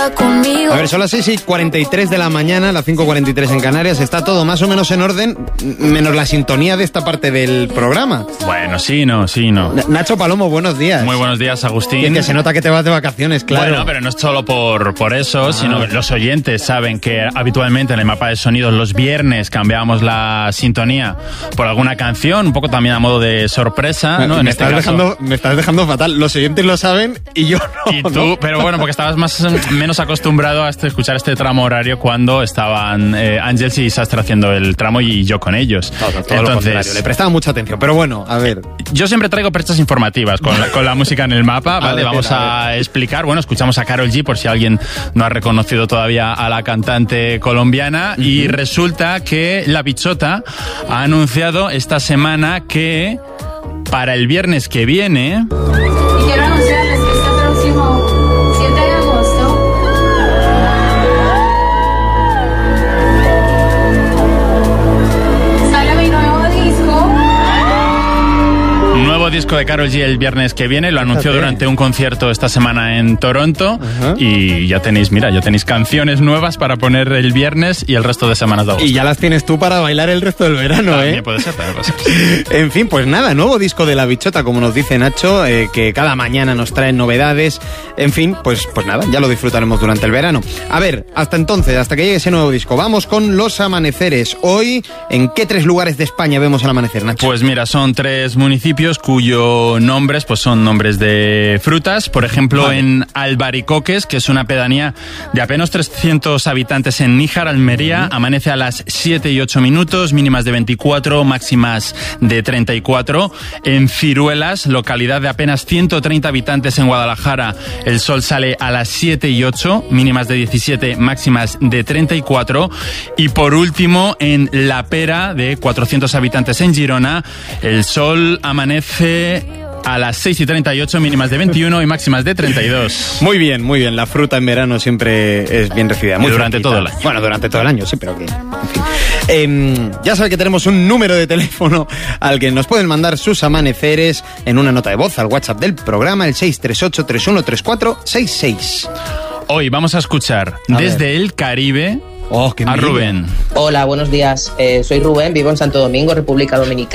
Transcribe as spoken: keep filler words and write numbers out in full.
está conmigo. A ver, son las seis y cuarenta y tres de la mañana, las cinco y cuarenta y tres en Canarias. Está todo más o menos en orden, menos la sintonía de esta parte del programa. Bueno, sí, no, sí, no. Nacho Palomo, buenos días. Muy buenos días, Agustín. Que, que se nota que te vas de vacaciones, claro. Bueno, pero no es solo por, por eso, ah. sino que los oyentes saben que habitualmente en el mapa de sonidos los viernes cambiamos la sintonía por alguna canción, un poco también a modo de sorpresa, ¿no? Me, en me, este estás caso... dejando, me estás dejando fatal. Los oyentes lo saben y yo no. Y tú, ¿no? pero bueno, porque estabas más menos acostumbrado a este, escuchar este tramo horario cuando estaban eh, Ángels y Sastre haciendo el tramo y yo con ellos. Todo, todo Entonces, lo contrario. Le prestaba mucha atención, pero bueno, a ver. Yo siempre traigo prestas informativas con la, con la música en el mapa, ¿vale? ver, Vamos a, a explicar. Bueno, escuchamos a Karol G por si alguien no ha reconocido todavía a la cantante colombiana. Uh-huh. Y resulta que La Bichota ha anunciado esta semana que para el viernes que viene... Y quiero anunciarles que este próximo siete de agosto sale mi nuevo disco. Nuevo disco de Karol G el viernes que viene. Lo anunció Fíjate. durante un concierto esta semana en Toronto. Uh-huh. Y ya tenéis, mira, ya tenéis canciones nuevas para poner el viernes y el resto de semanas de agosto. Y ya las tienes tú para bailar el resto del verano, También ¿eh? puede ser, también puede ser. En fin, pues nada, nuevo disco de La Bichota, como nos dice Nacho, eh, que cada mañana nos traen novedades. En fin, pues, pues nada, ya lo disfrutaremos durante el verano. A ver, hasta entonces, hasta que llegue ese nuevo disco, vamos con los amaneceres. Hoy, ¿en qué tres lugares de España vemos el amanecer, Nacho? Pues mira, son tres municipios cuyos nombres pues son nombres de frutas. Por ejemplo, vale. En Albaricoques, que es una pedanía de apenas trescientos habitantes en Níjar, Almería, uh-huh. amanece a las siete y ocho minutos, mínimas de veinticuatro, máximas de treinta y cuatro. En Ciruelas, localidad de apenas ciento treinta habitantes en Guadalajara, el sol sale a las siete y ocho, mínimas de diecisiete, máximas de treinta y cuatro. Y por último, en La Pera, de cuatrocientos habitantes en Girona, el sol amanece a las seis y treinta y ocho, mínimas de veintiuno y máximas de treinta y dos. Muy bien, muy bien. La fruta en verano siempre es bien recibida. Muy y durante fresquita. todo el año. Bueno, durante todo el año, sí, pero que... En fin. Eh, ya sabe que tenemos un número de teléfono al que nos pueden mandar sus amaneceres en una nota de voz al WhatsApp del programa, el seis tres ocho tres uno tres cuatro seis seis. Hoy vamos a escuchar a desde ver. el Caribe... Oh, qué a Rubén. Hola, buenos días. Eh, soy Rubén, vivo en Santo Domingo, República Dominicana.